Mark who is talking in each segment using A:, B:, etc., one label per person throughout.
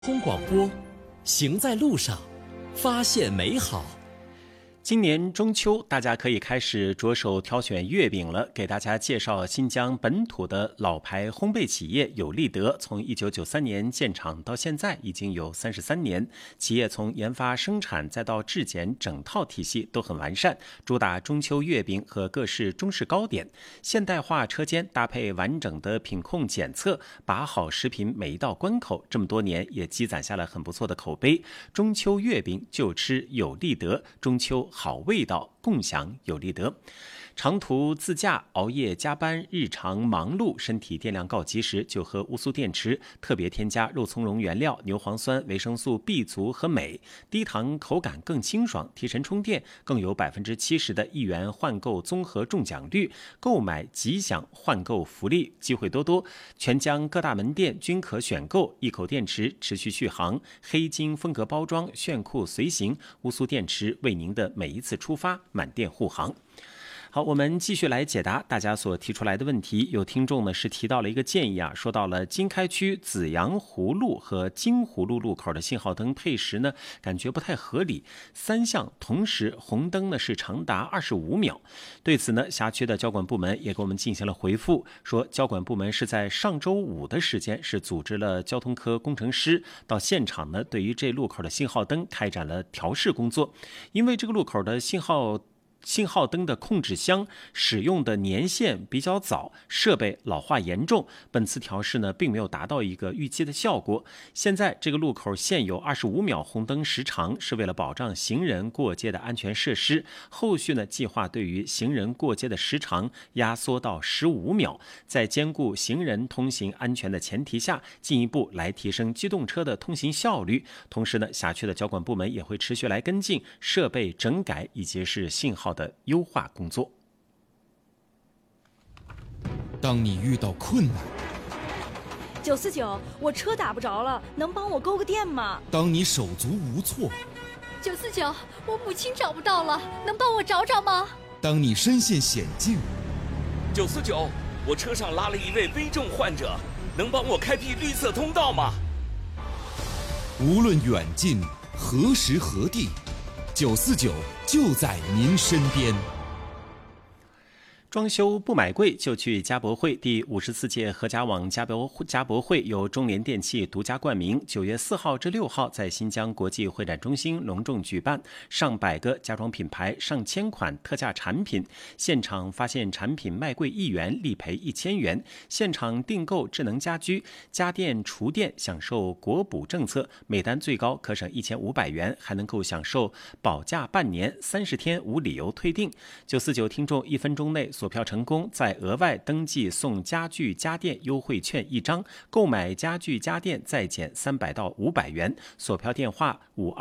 A: 空广播，行在路上，发现美好。
B: 今年中秋，大家可以开始着手挑选月饼了。给大家介绍新疆本土的老牌烘焙企业有立德，从1993年建厂到现在已经有33年。企业从研发、生产再到制检，整套体系都很完善，主打中秋月饼和各式中式糕点。现代化车间搭配完整的品控检测，把好食品每一道关口。这么多年也积攒下了很不错的口碑。中秋月饼就吃有立德，中秋好味道，共享有立德。长途自驾、熬夜加班、日常忙碌，身体电量告急时，就喝乌苏电池，特别添加肉苁蓉原料、牛磺酸、维生素 B 族和镁，低糖，口感更清爽，提神充电，更有70%的1元换购综合中奖率，购买即享换购福利，机会多多。全疆各大门店均可选购，一口电池持续续航，黑金风格包装，炫酷随行，乌苏电池为您的每一次出发满电护航。好，我们继续来解答大家所提出来的问题。有听众呢是提到了一个建议啊，说到了经开区紫阳湖路和金湖路路口的信号灯配时呢，感觉不太合理，3项同时红灯呢是长达25秒。对此呢，辖区的交管部门也给我们进行了回复，说交管部门是在上周5的时间是组织了交通科工程师到现场呢，对于这路口的信号灯开展了调试工作，因为这个路口的信号灯的控制箱使用的年限比较早，设备老化严重，本次调试呢并没有达到一个预期的效果。现在这个路口现有25秒红灯时长，是为了保障行人过街的安全设施。后续呢计划对于行人过街的时长压缩到15秒，在兼顾行人通行安全的前提下，进一步来提升机动车的通行效率。同时呢，辖区的交管部门也会持续来跟进设备整改以及是信号的优化工作。
C: 当你遇到困难
D: ，949，我车打不着了，能帮我勾个电吗？
C: 当你手足无措
E: ，949，我母亲找不到了，能帮我找找吗？
C: 当你身陷险境
F: ，949，我车上拉了一位危重患者，能帮我开辟绿色通道吗？
C: 无论远近，何时何地，949就在您身边。
B: 装修不买贵就去家博会。第54届合家网家博会由中联电器独家冠名，9月4号至6号在新疆国际会展中心隆重举办，上百个家装品牌，上千款特价产品，现场发现产品卖贵1元立赔1000元，现场订购智能家居、家电、厨电享受国补政策，每单最高可省1500元，还能够享受保价半年，30天无理由退订。949听众1分钟内锁票成功，再额外登记送家具家电优惠券1张，购买家具家电再减300到500元。锁票电话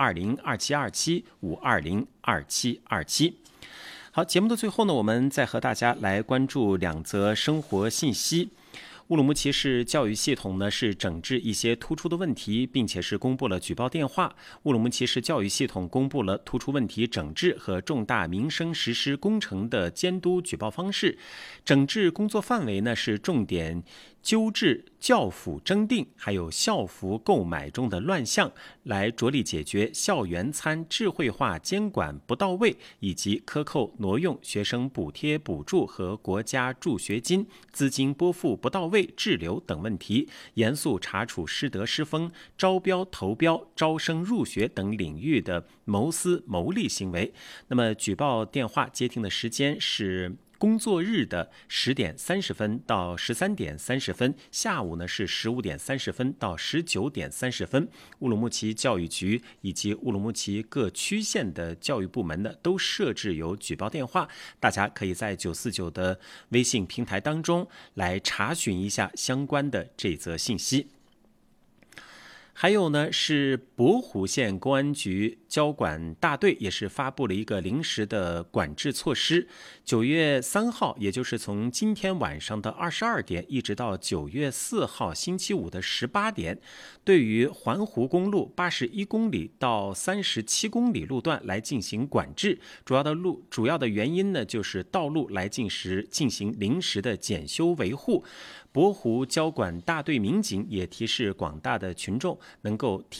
B: 5202727，5202727。好，节目的最后呢，我们再和大家来关注2则生活信息。乌鲁木齐市教育系统呢是整治一些突出的问题，并且是公布了举报电话。乌鲁木齐市教育系统公布了突出问题整治和重大民生实施工程的监督举报方式。整治工作范围呢是重点纠治教辅征订还有校服购买中的乱象，来着力解决校园餐智慧化监管不到位，以及克扣挪用学生补贴补助和国家助学金资金拨付不到位滞留等问题，严肃查处师德师风、招标投标、招生入学等领域的谋私牟利行为。那么举报电话接听的时间是工作日的10点30分到13点30分，下午呢是15点30分到19点30分。乌鲁木齐教育局以及乌鲁木齐各区县的教育部门呢都设置有举报电话，大家可以在949的微信平台当中来查询一下相关的这则信息。还有呢是博虎县公安局交管大队也是发布了一个临时的管制措施。9月3号，也就是从今天晚上的22点，一直到9月4号星期五的18点，对于环湖公路81公里到37公里路段来进行管制。主要的原因呢，就是道路来进行临时的检修维护。博湖交管大队民警也提示广大的群众能够